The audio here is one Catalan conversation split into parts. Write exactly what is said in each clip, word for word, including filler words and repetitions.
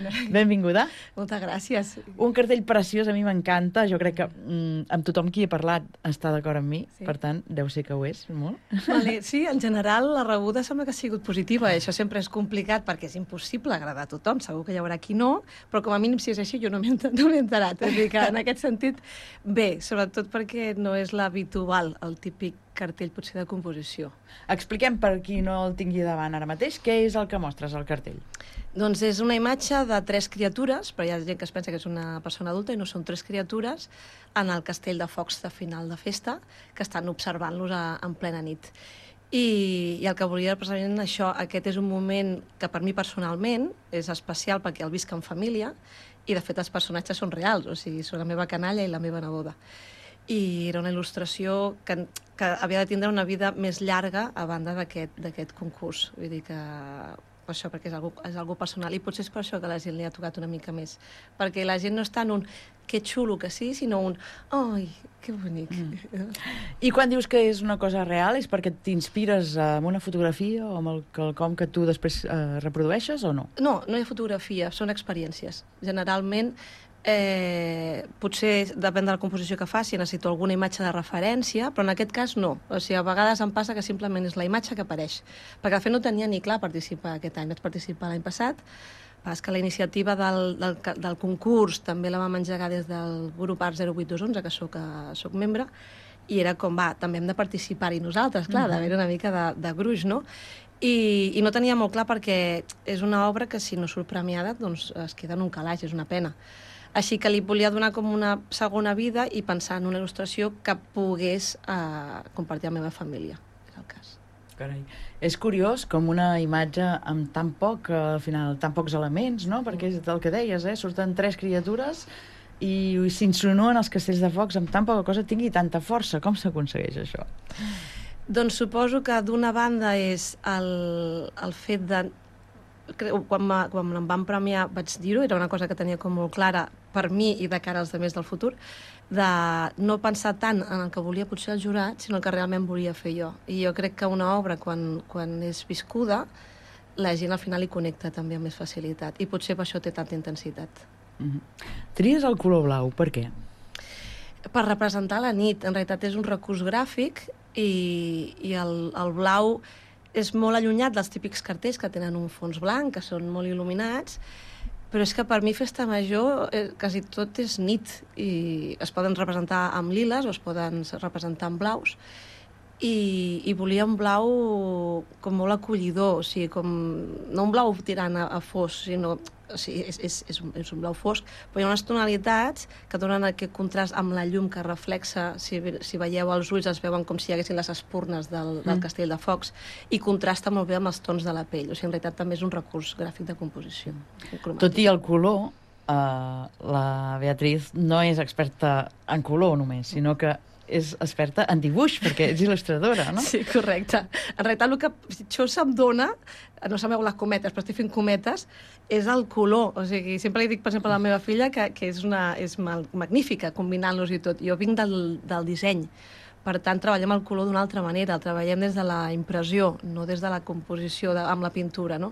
Benvinguda. Moltes gràcies. Un cartell preciós, a mi m'encanta. Jo crec que mm, amb tothom qui he parlat està d'acord amb mi, sí. Per tant, deu ser que ho és, molt. Vale, sí, en general la rebuda sembla que ha sigut positiva. Això sempre és complicat perquè és impossible agradar a tothom. Segur que hi haurà qui no, però com a mínim si és així jo no m'he no enterat. És a dir, que en aquest sentit, bé, sobretot perquè no és l'habitual, el típic cartell potser de composició. Expliquem per qui no el tingui davant ara mateix, què és el que mostres al cartell? Doncs és una imatge de tres criatures, però hi ha gent que es pensa que és una persona adulta i no són tres criatures, en el castell de focs de final de festa, que estan observant-los en plena nit. I, i el que volia precisament això, aquest és un moment que per mi personalment és especial perquè el visc en família i de fet els personatges són reals, o sigui, són la meva canalla i la meva neboda. I era una il·lustració que, que havia de tindre una vida més llarga a banda d'aquest concurs. Vull dir que per això, perquè és algo, és algo personal i potser és per això que la gent li ha tocat una mica més. Perquè la gent no està en un que xulo que sí, sinó un ai, que bonic. Mm. I quan dius que és una cosa real és perquè t'inspires amb una fotografia o amb el quelcom que tu després eh, reprodueixes o no? No, no hi ha fotografia, són experiències. Generalment Eh, potser depèn de la composició que faci, necessito alguna imatge de referència, però en aquest cas no. O sigui, a vegades em passa que simplement és la imatge que apareix. Perquè de fet no tenia ni clar participar aquest any, vaig participar l'any passat, és que la iniciativa del, del, del concurs també la vam engegar des del grup Art zero vuit dos onze, que soc, soc membre, i era com, va, també hem de participar-hi nosaltres, clar, mm-hmm. d'haver una mica de, de gruix, no? I, i no tenia molt clar perquè és una obra que si no surt premiada doncs es queda en un calaix, és una pena. Així que li volia donar com una segona vida i pensar en una il·lustració que pogués eh, compartir amb la meva família, és el cas. Carai. És curiós com una imatge amb tan poc, al final, tan pocs elements, no? Perquè és el que deies, eh? Surten tres criatures i s'insinuen els castells de focs amb tan poca cosa, tingui tanta força. Com s'aconsegueix això? Doncs suposo que d'una banda és el, el fet de... Quan, quan em van premiar vaig dir-ho, era una cosa que tenia com molt clara per mi i de cara als altres del futur, de no pensar tant en el que volia potser el jurat, sinó el que realment volia fer jo. I jo crec que una obra, quan, quan és viscuda, la gent al final hi connecta també amb més facilitat, i potser per això té tanta intensitat. Mm-hmm. Tries el color blau, per què? Per representar la nit. En realitat és un recurs gràfic i, i el, el blau és molt allunyat dels típics cartells que tenen un fons blanc, que són molt il·luminats, però és que per mi Festa Major eh, quasi tot és nit i es poden representar amb liles o es poden representar amb blaus i, i volia un blau com molt acollidor, o sigui, com, no un blau tirant a, a fosc, sinó o sigui, és, és, és, un, és un blau fosc, però hi ha unes tonalitats que donen aquest contrast amb la llum que reflexa, si, si veieu els ulls es veuen com si hi haguessin les espurnes del, del castell de focs, i contrasta molt bé amb els tons de la pell, o sigui, en realitat també és un recurs gràfic de composició. Tot i el color, eh, la Beatriz no és experta en color només, sinó que és experta en dibuix, perquè és il·lustradora, no? Sí, correcte. En realitat, el que això se'm dona, no sabeu les cometes, però estic fent cometes, és el color. O sigui, sempre li dic, per exemple, a la meva filla que, que és, una, és magnífica combinant-los i tot. Jo vinc del, del disseny. Per tant, treballem el color d'una altra manera. El treballem des de la impressió, no des de la composició de, amb la pintura, no?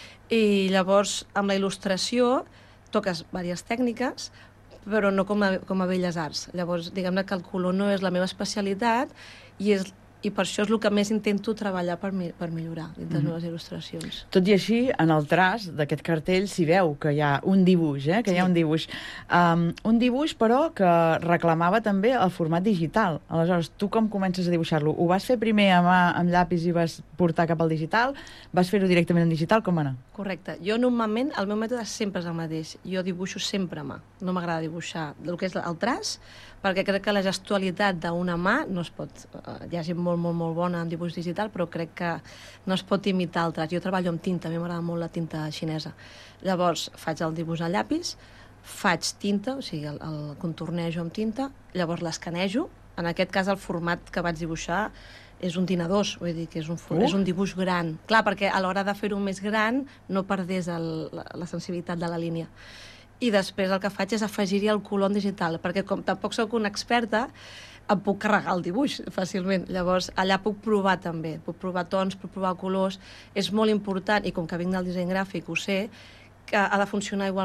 I llavors, amb la il·lustració, toques diverses tècniques, però no com a, com a belles arts. Llavors, diguem-ne que el color no és la meva especialitat i, és, i per això és el que més intento treballar per, mi, per millorar dins les meves il·lustracions. Tot i així, en el traç d'aquest cartell s'hi veu que hi ha un dibuix, eh? que sí. hi ha un dibuix. Um, un dibuix, però, que reclamava també el format digital. Aleshores, tu com comences a dibuixar-lo? Ho vas fer primer a mà, amb llapis i vas portar cap al digital? Vas fer-ho directament en digital? Com va anar? Correcte. Jo, normalment, el meu mètode sempre és el mateix. Jo dibuixo sempre a mà. No m'agrada dibuixar el que és el traç, perquè crec que la gestualitat d'una mà no es pot... Hi ha gent molt, molt, molt bona en dibuix digital, però crec que no es pot imitar el traç. Jo treballo amb tinta, a mi m'agrada molt la tinta xinesa. Llavors, faig el dibuix a llapis, faig tinta, o sigui, el, el contornejo amb tinta, llavors l'escanejo. En aquest cas, el format que vaig dibuixar és un dinar dos, vull dir que és un, uh. és un dibuix gran. Clar, perquè a l'hora de fer-ho més gran no perdés el, la, la sensibilitat de la línia. I després el que faig és afegir-hi el color en digital, perquè com tampoc sóc una experta, em puc carregar el dibuix fàcilment. Llavors, allà puc provar també, puc provar tons, puc provar colors. És molt important, i com que vinc del disseny gràfic ho sé, que ha de funcionar igual